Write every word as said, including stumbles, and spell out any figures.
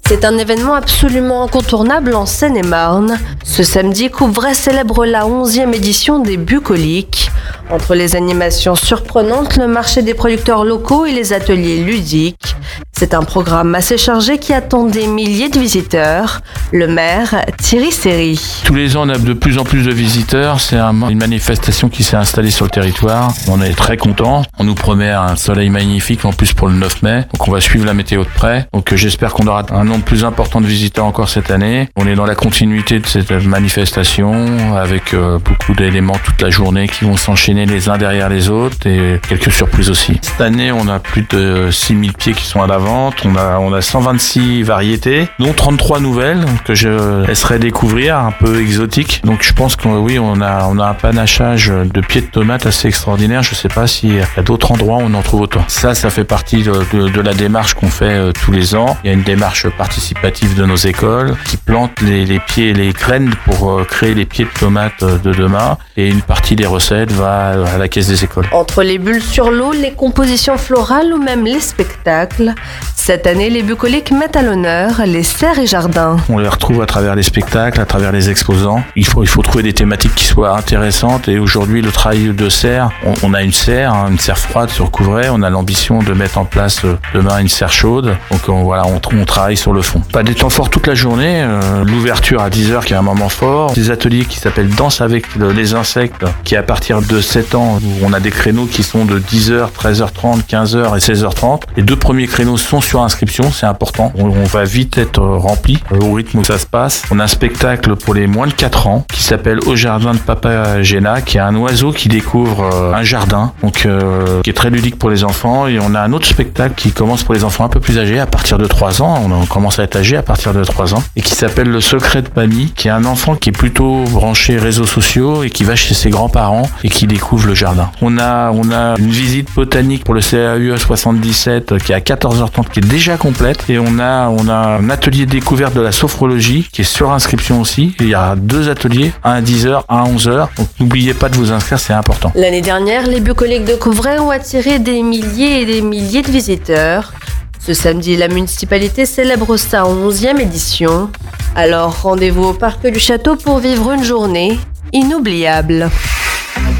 C'est un événement absolument incontournable en Seine-et-Marne. Ce samedi, Couvray célèbre la onzième édition des Bucoliques. Entre les animations surprenantes, le marché des producteurs locaux et les ateliers ludiques, c'est un programme assez chargé qui attend des milliers de visiteurs. Le maire, Thierry Seri. Tous les ans, on a de plus en plus de visiteurs. C'est un, une manifestation qui s'est installée sur le territoire. On est très contents. On nous promet un soleil magnifique, en plus pour le neuf mai. Donc on va suivre la météo de près. Donc j'espère qu'on aura un nombre plus important de visiteurs encore cette année. On est dans la continuité de cette manifestation avec euh, beaucoup d'éléments toute la journée qui vont s'enchaîner les uns derrière les autres et quelques surprises aussi. Cette année, on a plus de six mille pieds qui sont à la vente. On a, on a cent vingt-six variétés, dont trente-trois nouvelles que je laisserai découvrir, un peu exotiques. Donc je pense que oui, on a, on a un panachage de pieds de tomates assez extraordinaire. Je sais pas s'il y a d'autres endroits où on en trouve autant. Ça, ça fait partie de, de, de la démarche qu'on fait euh, tous les ans. Il y a une démarche participative de nos écoles qui plantent les, les pieds et les graines pour euh, créer les pieds de tomates euh, de demain. Et une partie des recettes va à la caisse des écoles. Entre les bulles sur l'eau, les compositions florales ou même les spectacles, cette année, les Bucoliques mettent à l'honneur les serres et jardins. On les retrouve à travers les spectacles, à travers les exposants. Il faut, il faut trouver des thématiques qui soient intéressantes. Et aujourd'hui, le travail de serre, on, on a une serre, hein, une serre froide sur Couvray. On a l'ambition de mettre en place euh, demain une serre chaude. Donc on, voilà, on, on travaille sur le fond. Pas des temps forts toute la journée. Euh, l'ouverture à dix heures qui est un moment fort. Des ateliers qui s'appellent Danse avec le, les insectes, qui est à partir de sept ans, où on a des créneaux qui sont de dix heures, treize heures trente, quinze heures et seize heures trente. Les deux premiers créneaux sont sur inscription, c'est important. On, on va vite être rempli au rythme où ça se passe. On a un spectacle pour les moins de quatre ans qui s'appelle Au jardin de Papa Géna, qui est un oiseau qui découvre euh, un jardin, donc euh, qui est très ludique pour les enfants. Et on a un autre spectacle qui commence pour les enfants un peu plus âgés, à partir de trois ans. On, on commence à être âgé à partir de trois ans, et qui s'appelle Le secret de Mamie, qui est un enfant qui est plutôt branché réseaux sociaux et qui va chez ses grands-parents et qui découvre le jardin. On a, on a une visite botanique pour le C A U E soixante-dix-sept qui est à quatorze heures trente, qui est déjà complète. Et on a, on a un atelier découverte de la sophrologie qui est sur inscription aussi. Et il y a deux ateliers, un à dix heures, un à onze heures. Donc n'oubliez pas de vous inscrire, c'est important. L'année dernière, les Bucoliques de Couvray ont attiré des milliers et des milliers de visiteurs. Ce samedi, la municipalité célèbre sa onzième édition. Alors rendez-vous au parc du château pour vivre une journée inoubliable.